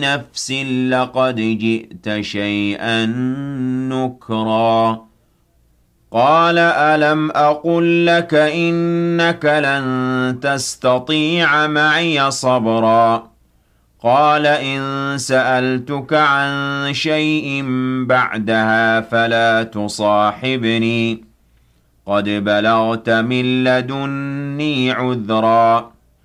نفس لقد جئت شيئا نكرا قال ألم أقل لك إنك لن تستطيع معي صبرا قال إن سألتك عن شيء بعدها فلا تصاحبني قد بلغت من لدني عذرا